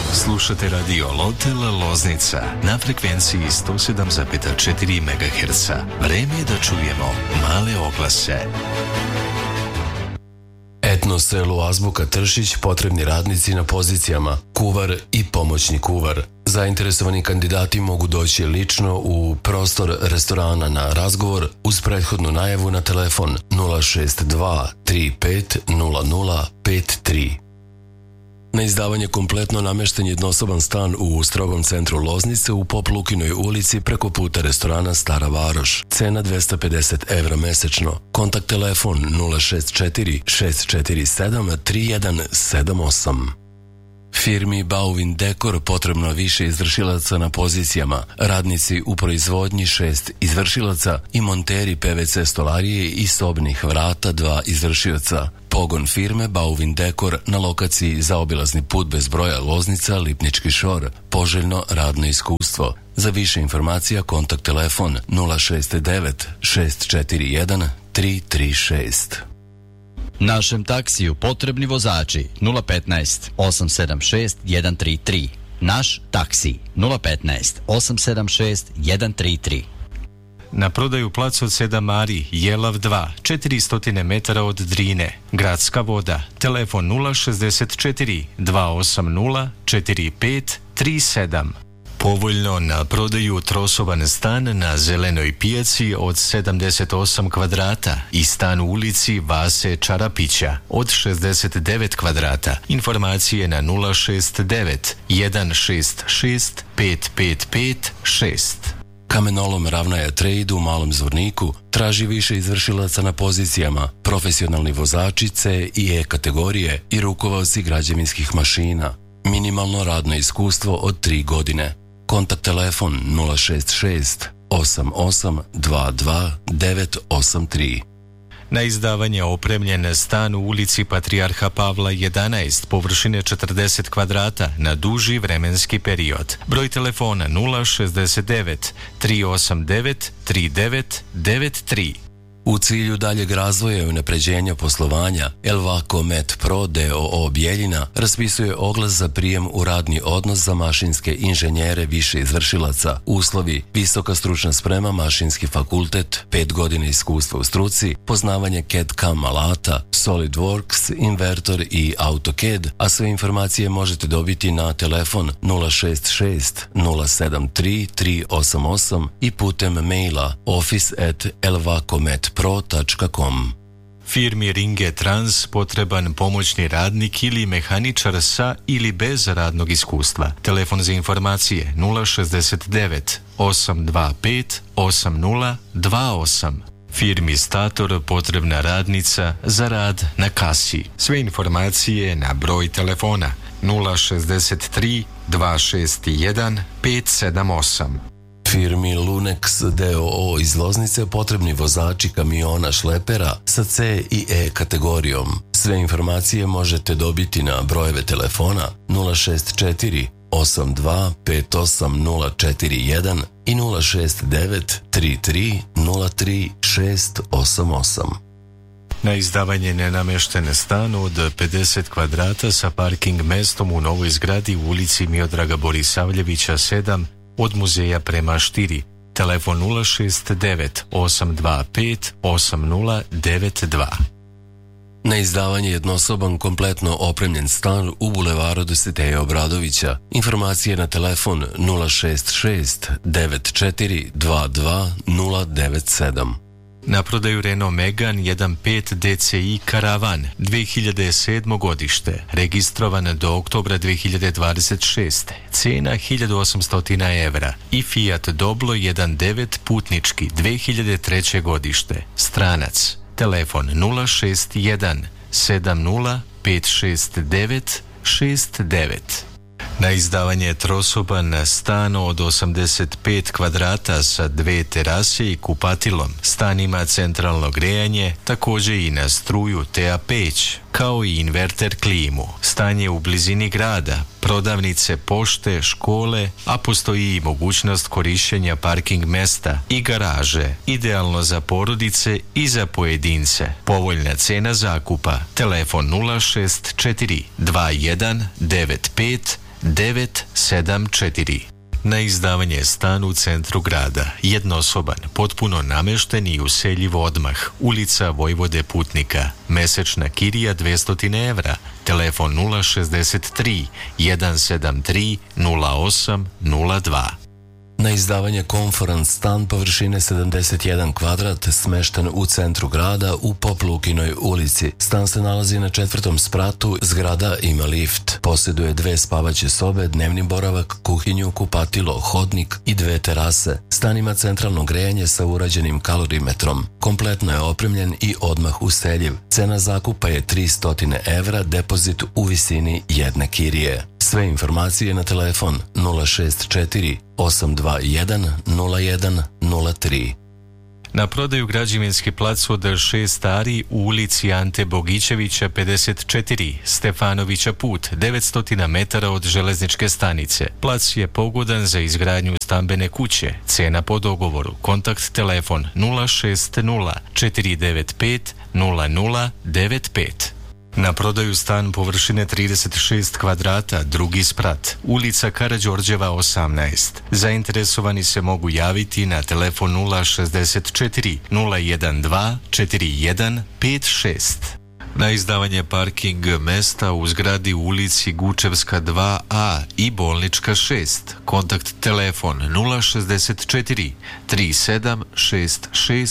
Slušate radio Lotel Loznica na frekvenciji 107,4 MHz. Vreme je da čujemo male oglase. Etno selo Azbuka Tršić, potrebni radnici na pozicijama kuvar i pomoćni kuvar. Zainteresovani kandidati mogu doći lično u prostor restorana na razgovor uz prethodnu najavu na telefon 062 35 00 53. Na izdavanje kompletno namešten jednosoban stan u strogom centru Loznice u Pop Lukinoj ulici preko puta restorana Stara Varoš. Cena 250 € mesečno. Kontakt telefon 064 647 3178. Firmi Bauvin Dekor potrebno više izvršilaca na pozicijama, radnici u proizvodnji 6 izvršilaca i monteri PVC stolarije i sobnih vrata 2 izvršioca. Pogon firme Bauvin Dekor na lokaciji zaobilazni put bez broja Loznica, Lipnički Šor. Poželjno radno iskustvo. Za više informacija kontakt telefon 069 641 336. Našem taksiju potrebni vozači 015 876 133. Naš taksi 015 876 133. Na prodaju plac od 7 Mari, Jelav 2, 400 metara od Drine. Gradska voda, telefon 064 280 4537. Povoljno na prodaju trosoban stan na Zelenoj pijaci od 78 kvadrata i stan u ulici Vase Čarapića od 69 kvadrata. Informacije na 069 166 5556. Kamenolom Ravnaja Trade u Malom Zvorniku traži više izvršilaca na pozicijama, profesionalni vozači C i E kategorije i rukovaoci građevinskih mašina. Minimalno radno iskustvo od 3 godine. Kontakt telefon 066 88 22 983. Na izdavanje opremljen stan u ulici Patrijarha Pavla 11, površine 40 kvadrata na duži vremenski period. Broj telefona 069 389 3993. U cilju daljeg razvoja i unapređenja poslovanja, Elvaco Med Pro d.o.o. Bjeljina raspisuje oglas za prijem u radni odnos za mašinske inženjere više izvršilaca. Uslovi: visoka stručna sprema, mašinski fakultet, 5 godina iskustva u struci, poznavanje CAD/CAM alata, SolidWorks, invertor i AutoCAD, a sve informacije možete dobiti na telefon 066 073 388 i putem maila office@elvacomed.com. Firmi Ringe Trans potreban pomoćni radnik ili mehaničar sa ili bez radnog iskustva. Telefon za informacije 069 825 8028. Firmi Stator potrebna radnica za rad na kasi. Sve informacije na broj telefona 063 261 578. Firmi Lunex d.o.o. iz Loznice potrebni vozači kamiona šlepera sa C i E kategorijom. Sve informacije možete dobiti na brojeve telefona 064 82 58041 i 069 33 03 688. Na izdavanje nenameštene stan od 50 kvadrata sa parking mestom u novoj zgradi u ulici Miodraga Borisavljevića 7 od muzeja prema 4. Telefon 069 825 8092. Na izdavanje jednosoban kompletno opremljen stan u bulevaru Dositeja Obradovića. Informacije na telefon 066 94 22 097. Na prodaju Renault Megane 1.5 DCI Karavan 2007. godište, registrovan do oktobra 2026. Cena 1800 € i Fiat Doblo 1.9 putnički 2003. godište. Stranac. Telefon 061 70 569 69. Na izdavanje trosoban stan od 85 kvadrata sa 2 terase i kupatilom. Stan ima centralno grejanje, također i na struju te peć, kao i inverter klimu. Stan je u blizini grada, prodavnice, pošte, škole, a postoji i mogućnost korištenja parking mesta i garaže. Idealno za porodice i za pojedince. Povoljna cena zakupa. Telefon 064 21 95 974. Na izdavanje stan u centru grada, jednosoban, potpuno namešten i useljiv odmah, ulica Vojvode Putnika, mesečna kirija 200 evra, telefon 063 173 0802. Na izdavanje komforan stan površine 71 kvadrat smešten u centru grada u Poplukinoj ulici. Stan se nalazi na 4. spratu, zgrada ima lift. Posjeduje 2 spavaće sobe, dnevni boravak, kuhinju, kupatilo, hodnik i 2 terase. Stan ima centralno grejanje sa urađenim kalorimetrom. Kompletno je opremljen i odmah useljiv. Cena zakupa je 300 evra, depozit u visini jedne kirije. Sve informacije na telefon 064 821 0103. Na prodaju građevinski plac od 6 ari u ulici Ante Bogićevića 54, Stefanovića put, 900 metara od železničke stanice. Plac je pogodan za izgradnju stambene kuće. Cena po dogovoru. Kontakt telefon 060 495 0095. Na prodaju stan površine 36 kvadrata, drugi sprat, ulica Karađorđeva 18. Zainteresovani se mogu javiti na telefon 064 012 4156. Na izdavanje parking mesta u zgradi u ulici Gučevska 2A i Bolnička 6. Kontakt telefon 064 3766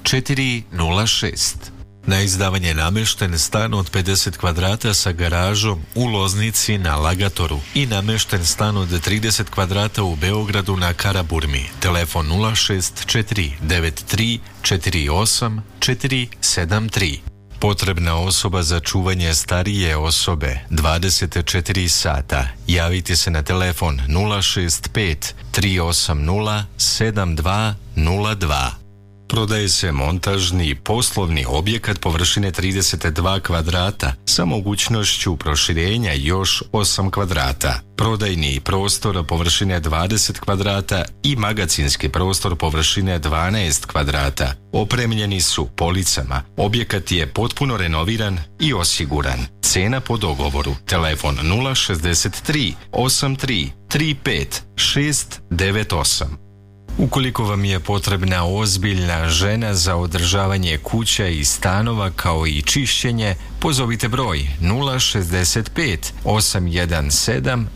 406. Na izdavanje namešten stan od 50 kvadrata sa garažom u Loznici na Lagatoru i namešten stan od 30 kvadrata u Beogradu na Karaburmi. Telefon 064 93 48 473. Potrebna osoba za čuvanje starije osobe 24 sata. Javite se na telefon 065 380 7202. Prodaje se montažni poslovni objekat površine 32 kvadrata sa mogućnošću proširenja još 8 kvadrata. Prodajni prostor površine 20 kvadrata i magacinski prostor površine 12 kvadrata. Opremljeni su policama. Objekat je potpuno renoviran i osiguran. Cena po dogovoru. Telefon 063 83 35 698. Ukoliko vam je potrebna ozbiljna žena za održavanje kuća i stanova kao i čišćenje, pozovite broj 065 817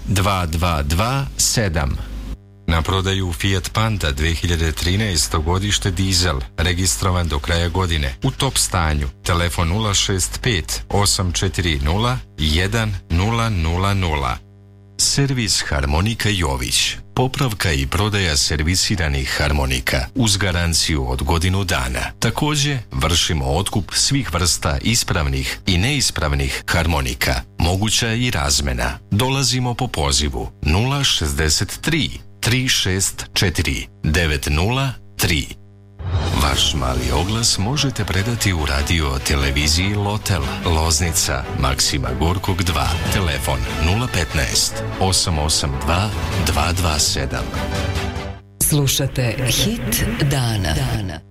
2227. Na prodaju Fiat Panda 2013. godište dizel, registrovan do kraja godine, u top stanju. Telefon 065 840 1000. Servis Harmonika Jović. Popravka i prodaja servisiranih harmonika uz garanciju od godinu dana. Također vršimo otkup svih vrsta ispravnih i neispravnih harmonika. Moguća je i razmena. Dolazimo po pozivu 063 364 903. Vaš mali oglas možete predati u radio televiziji Lotel, Loznica, Maksima Gorkog 2, telefon 015 882 227. Slušate Hit dana.